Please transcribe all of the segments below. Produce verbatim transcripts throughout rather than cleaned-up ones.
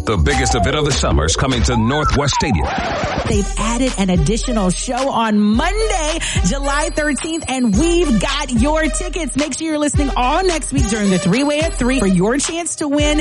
The biggest event of the summer is coming to Northwest Stadium. They've added an additional show on Monday, July thirteenth, and we've got your tickets. Make sure you're listening all next week during the three-way at three for your chance to win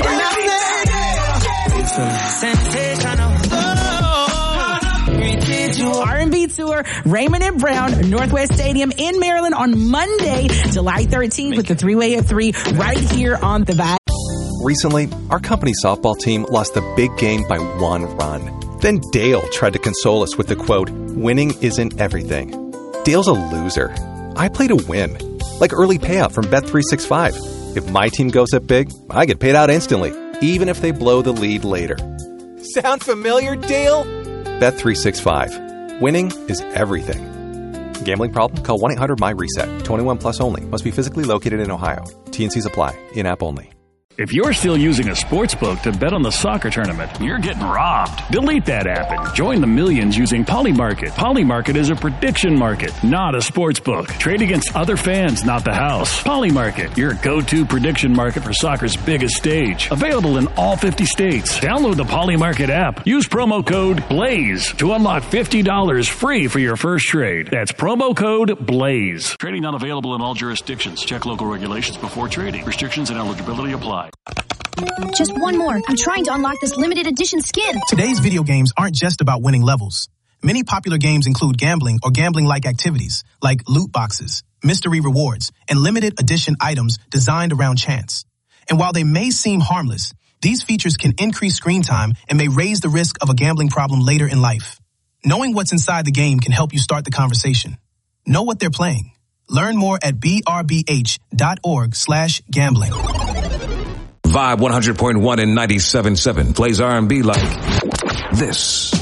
R and B Tour, Raymond and Brown, Northwest Stadium in Maryland on Monday, July thirteenth with the three-way at three right here on The Vibe. Recently, our company softball team lost the big game by one run. Then Dale tried to console us with the quote, "Winning isn't everything." Dale's a loser. I play to win. Like early payout from Bet three sixty-five. If my team goes up big, I get paid out instantly, even if they blow the lead later. Sound familiar, Dale? Bet three sixty-five. Winning is everything. Gambling problem? Call one eight hundred M Y reset. twenty-one plus only. Must be physically located in Ohio. T and Cs apply. In-app only. If you're still using a sports book to bet on the soccer tournament, you're getting robbed. Delete that app and join the millions using Polymarket. Polymarket is a prediction market, not a sports book. Trade against other fans, not the house. Polymarket, your go-to prediction market for soccer's biggest stage. Available in all fifty states. Download the Polymarket app. Use promo code BLAZE to unlock fifty dollars free for your first trade. That's promo code BLAZE. Trading not available in all jurisdictions. Check local regulations before trading. Restrictions and eligibility apply. Just one more. I'm trying to unlock this limited edition skin. Today's video games aren't just about winning levels. Many popular games include gambling or gambling-like activities like loot boxes, mystery rewards, and limited edition items designed around chance. And while they may seem harmless, these features can increase screen time and may raise the risk of a gambling problem later in life. Knowing what's inside the game can help you start the conversation. Know what they're playing. Learn more at brbh.org slash gambling. Vibe one hundred point one and ninety-seven point seven plays R and B like this.